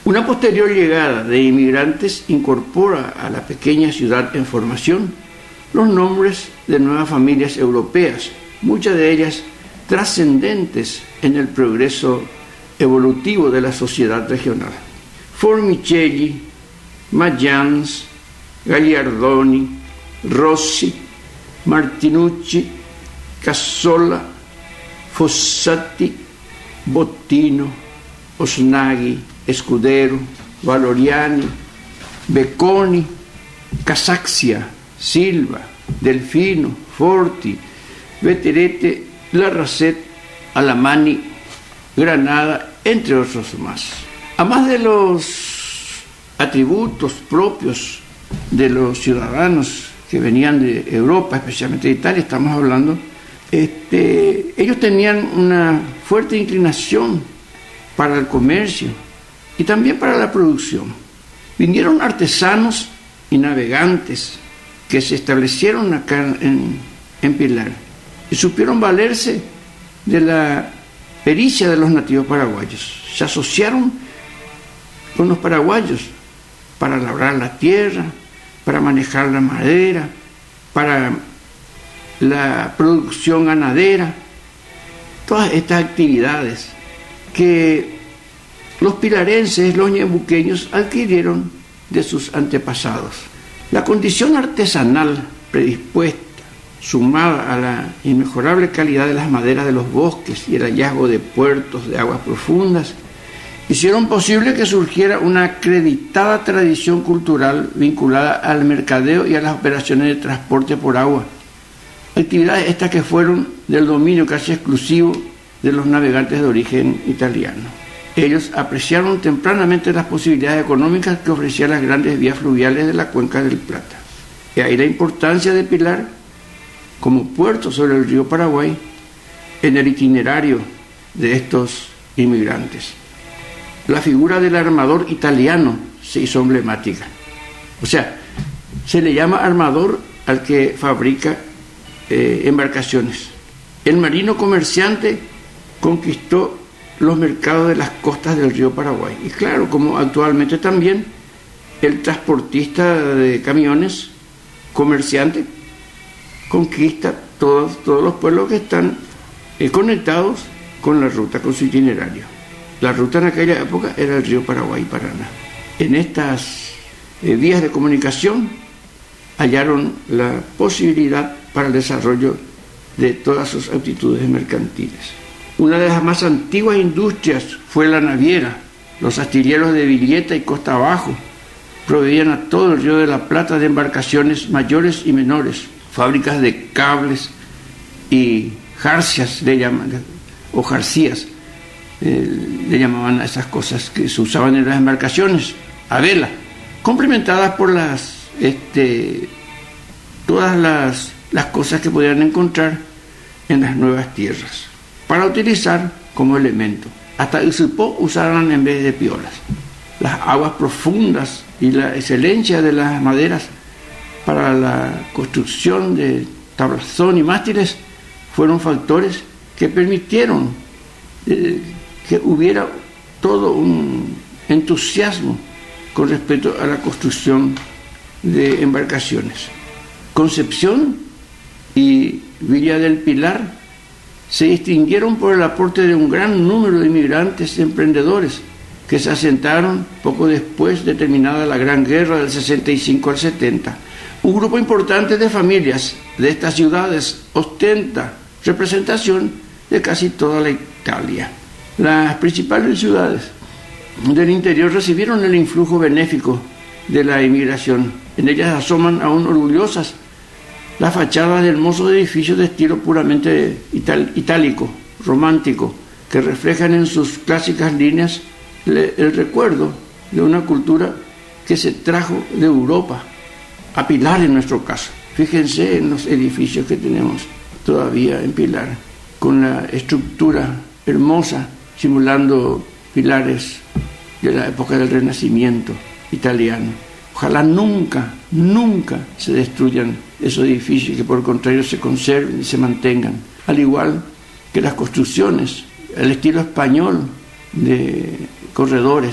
Una posterior llegada de inmigrantes incorpora a la pequeña ciudad en formación los nombres de nuevas familias europeas, muchas de ellas trascendentes en el progreso evolutivo de la sociedad regional. Formicelli, Mayans, Gagliardoni, Rossi, Martinucci, Cassola, Fossati, Bottino, Osnaghi, Escudero, Valoriani, Becconi, Casaxia, Silva, Delfino, Forti, Veterete, Larracet, Alamani, Granada, entre otros más. A más de los atributos propios de los ciudadanos que venían de Europa, especialmente de Italia, estamos hablando, ellos tenían una fuerte inclinación para el comercio y también para la producción. Vinieron artesanos y navegantes que se establecieron acá en Pilar y supieron valerse de la pericia de los nativos paraguayos. Se asociaron con los paraguayos para labrar la tierra, para manejar la madera, para la producción ganadera, todas estas actividades que los pilarenses, los ñebuqueños, adquirieron de sus antepasados. La condición artesanal predispuesta, sumada a la inmejorable calidad de las maderas de los bosques y el hallazgo de puertos de aguas profundas, hicieron posible que surgiera una acreditada tradición cultural vinculada al mercadeo y a las operaciones de transporte por agua. Actividades estas que fueron del dominio casi exclusivo de los navegantes de origen italiano. Ellos apreciaron tempranamente las posibilidades económicas que ofrecían las grandes vías fluviales de la cuenca del Plata. Y ahí la importancia de Pilar como puerto sobre el río Paraguay en el itinerario de estos inmigrantes. La figura del armador italiano se hizo emblemática. O sea, se le llama armador al que fabrica embarcaciones. El marino comerciante conquistó los mercados de las costas del río Paraguay. Y claro, como actualmente también el transportista de camiones comerciante conquista todos los pueblos que están conectados con la ruta, con su itinerario. La ruta en aquella época era el río Paraguay y Paraná. En estas vías de comunicación hallaron la posibilidad para el desarrollo de todas sus actitudes mercantiles. Una de las más antiguas industrias fue la naviera. Los astilleros de Villeta y Costa Abajo proveían a todo el río de la Plata de embarcaciones mayores y menores, fábricas de cables y jarcias, o jarcías, le llamaban a esas cosas que se usaban en las embarcaciones, a vela, complementadas por todas las cosas que podían encontrar en las nuevas tierras, para utilizar como elemento. Hasta Usipó usaron en vez de piolas. Las aguas profundas y la excelencia de las maderas para la construcción de tablazón y mástiles fueron factores que permitieron que hubiera todo un entusiasmo con respecto a la construcción de embarcaciones. Concepción y Villa del Pilar se distinguieron por el aporte de un gran número de inmigrantes emprendedores que se asentaron poco después de terminada la Gran Guerra del 65 al 70. Un grupo importante de familias de estas ciudades ostenta representación de casi toda la Italia. Las principales ciudades del interior recibieron el influjo benéfico de la inmigración. En ellas asoman aún orgullosas las fachadas de hermosos edificios de estilo puramente itálico, romántico, que reflejan en sus clásicas líneas el recuerdo de una cultura que se trajo de Europa, a Pilar en nuestro caso. Fíjense en los edificios que tenemos todavía en Pilar, con la estructura hermosa, simulando pilares de la época del Renacimiento italiano. Ojalá nunca se destruyan esos edificios, que por el contrario se conserven y se mantengan, al igual que las construcciones, el estilo español de corredores